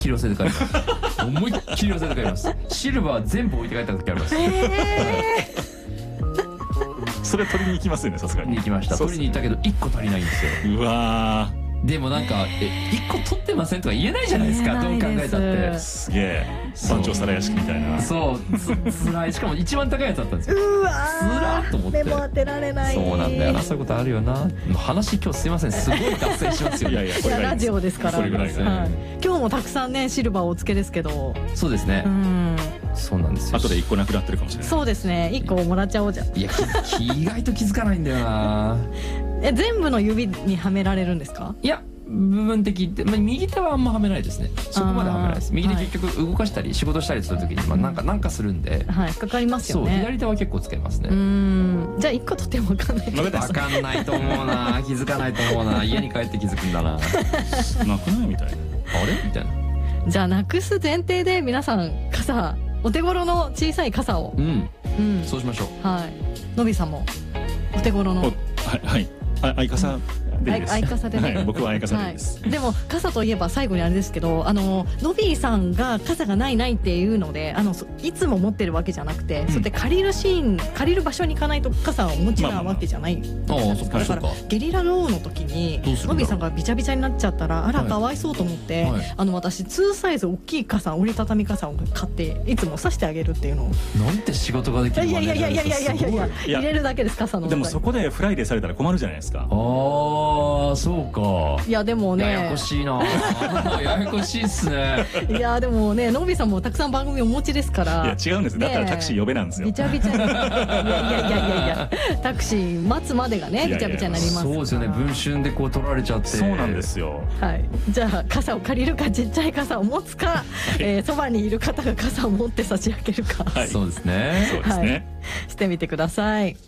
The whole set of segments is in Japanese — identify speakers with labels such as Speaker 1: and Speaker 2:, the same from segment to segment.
Speaker 1: きり忘れて帰ります思いっきり忘れて帰ります。シルバー全部置いて帰った時あります。
Speaker 2: それ取りに行きますよね、さすがに。
Speaker 1: 行きました。取りに行ったけど1個足りないんですよ。
Speaker 2: うわ
Speaker 1: でもなんか1個取ってませんとか言えないじゃないですか、どう考えたって。
Speaker 2: すげえ番長皿屋敷みたいな。
Speaker 1: そうつらい。しかも一番高いやつだったんですよ。
Speaker 3: うわ
Speaker 1: つらーと思って。
Speaker 3: でも当てられない。
Speaker 1: そうなんだよな、そういうことあるよな。話今日すいません、すごい脱線しますよ。
Speaker 2: いやいや、これがいい
Speaker 3: ラジオですから。
Speaker 2: それぐらいが、
Speaker 3: はい、今日もたくさんねシルバーをお付けですけど。
Speaker 1: そうですね。そうなんですよ。
Speaker 2: 後で1個なくなってるかもしれない。
Speaker 3: そうですね、1個もらっちゃおうじゃん。
Speaker 1: いや意外と気づかないんだよな。
Speaker 3: 全部の指にはめられるんですか？
Speaker 1: いや部分的って、右手はあんまはめないですね。そこまではめないです。右手結局動かしたり仕事したりするときになんかするんで、
Speaker 3: はい、かかりますよね。
Speaker 1: そう左手は結構使いますね。
Speaker 3: じゃあ1個取っても分かんない。
Speaker 1: 分かんないと思うな。気づかないと思うな。家に帰って気づくんだな。
Speaker 2: なくないみたいな。
Speaker 1: あれみたいな。
Speaker 3: じゃあなくす前提で皆さん傘、お手頃の小さい傘を。
Speaker 1: そうしましょう。
Speaker 3: はい。のびさんもお手頃の。
Speaker 2: はい相傘でいいです。
Speaker 3: 相傘でね、
Speaker 2: はい、僕は相傘でいいです、
Speaker 3: でも傘といえば最後にあれですけど、のびーさんが傘がないっていうので、いつも持ってるわけじゃなくて、そうやって借りる場所に行かないと傘をお持ちなわけじゃない。だからゲリラ豪雨の時にのびーさんがびちゃびちゃになっちゃったら、あらかわいそうと思って、私2サイズ大きい傘、折りたたみ傘を買っていつも差してあげるっていうのを。
Speaker 1: なんて仕事ができる。
Speaker 3: いや入れるだけです、傘の。
Speaker 2: でもそこでフライデーされたら困るじゃないですか。
Speaker 1: そうか。
Speaker 3: いやでもね、
Speaker 1: ややこしいな。ややこしいっすね。
Speaker 3: いやでもね、のびさんもたくさん番組お持ちですから。
Speaker 2: いや違うんです。だったらタクシー呼べなんですよ。
Speaker 3: びちゃびちゃに。いやタクシー待つまでがね、びちゃびちゃになりますから。
Speaker 1: そうですよね。文春でこう取られちゃって。
Speaker 2: そうなんですよ。
Speaker 3: はい。じゃあ傘を借りるか、ちっちゃい傘を持つか、そばにいる方が傘を持って差し上げるか。
Speaker 1: そうですね。
Speaker 2: そうですね。
Speaker 3: してみてください。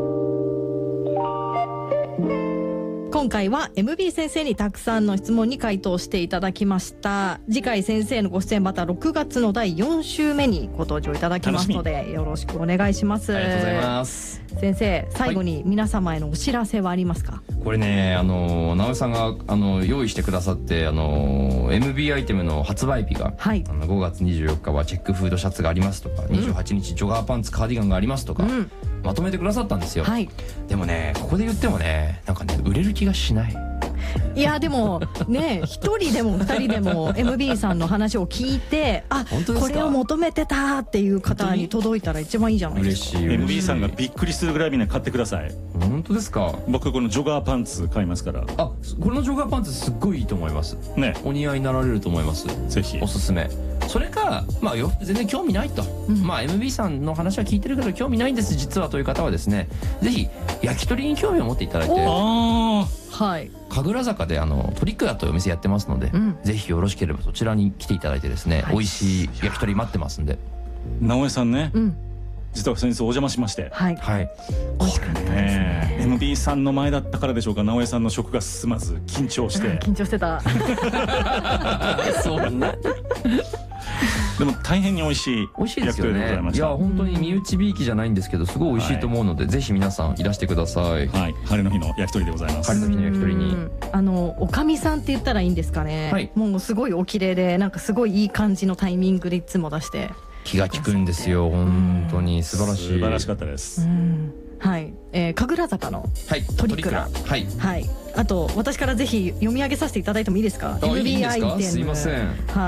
Speaker 3: 今回は MB 先生にたくさんの質問に回答していただきました。次回先生のご出演また6月の第4週目にご登場いただきますので、よろしくお願いします。
Speaker 1: ありがとうございます。
Speaker 3: 先生、最後に皆様へのお知らせはありますか？
Speaker 1: これね、直江さんが用意してくださって、MB アイテムの発売日が、5月24日はチェックフードシャツがありますとか、28日ジョガーパンツカーディガンがありますとか、まとめてくださったんですよ。でもね、ここで言ってもね、なんかね、売れる気がしない。
Speaker 3: いやでもね、1人でも2人でも MB さんの話を聞いて、これを求めてたっていう方に届いたら一番いいじゃないですか。
Speaker 2: 嬉しい。MB さんがびっくりするぐらいみんな買ってください。
Speaker 1: 本当ですか？
Speaker 2: 僕このジョガーパンツ買いますから。
Speaker 1: このジョガーパンツすっごいいいと思いますね。お似合いになられると思います。ぜひおすすめ。それか全然興味ないと、MB さんの話は聞いてるけど興味ないんです実はという方はですね、ぜひ焼き鳥に興味を持っていただいて、神楽坂でトリック屋というお店やってますので、ぜひよろしければそちらに来ていただいてですね、美味しい焼き鳥待ってますんで。
Speaker 2: 直江さんね、実は先日お邪魔しまして、
Speaker 3: 美味しかったですね。
Speaker 2: MB さんの前だったからでしょうか、直江さんの食が進まず緊張して
Speaker 3: た。
Speaker 1: そんな
Speaker 2: でも大変に美味しい焼き鳥でございました。
Speaker 1: いや本当に身内びいきじゃないんですけどすごい美味しいと思うので、ぜひ皆さんいらしてください。
Speaker 2: 晴れの日の焼き鳥でございます。
Speaker 1: 晴れの日の焼き鳥に
Speaker 3: おかみさんって言ったらいいんですかね、もうすごいお綺麗で、なんかすごいいい感じのタイミングでいつも出して
Speaker 1: 気が利くんですよ。本当に素晴らしい。
Speaker 2: 素晴らしかったです。
Speaker 3: 神楽坂のトリクラ、あと私からぜひ読み上げさせていただいてもいいですか？ MB アイテム、
Speaker 1: すいません。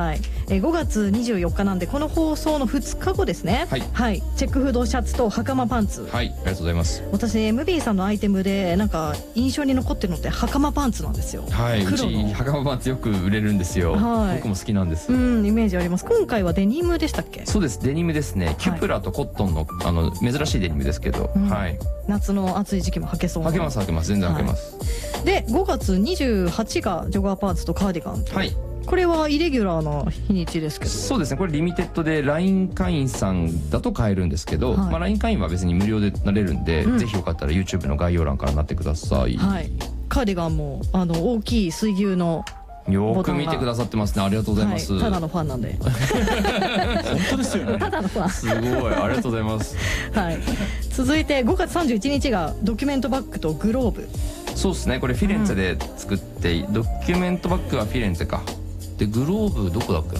Speaker 3: 5月24日なんでこの放送の2日後ですね。チェックフードシャツと袴パンツ。
Speaker 1: ありがとうございます。
Speaker 3: 私 MB さんのアイテムでなんか印象に残ってるのって袴パンツなんですよ。
Speaker 1: うち袴パンツよく売れるんですよ。僕も好きなんです。
Speaker 3: イメージあります。今回はデニムでしたっけ？
Speaker 1: そうです、デニムですね。キュプラとコットンの珍しいデニムですけど、
Speaker 3: 夏の暑い時期も履けそうな。
Speaker 1: 履けます全然履けます。
Speaker 3: で5月28がジョガーパンツとカーディガンと、これはイレギュラーな日にちですけど。そうですね、これリミテッドで LINE 会員さんだと買えるんですけど、LINE 会員は別に無料でなれるんで、ぜひよかったら YouTube の概要欄からなってください。カーディガンも大きい水牛のよく見てくださってますね。ありがとうございます。ただのファンなんで。本当ですよね。ただのファン。すごい、ありがとうございます。続いて5月31日がドキュメントバッグとグローブ。そうですね、これフィレンツェで作って、ドキュメントバッグはフィレンツェか。でグローブどこだっけ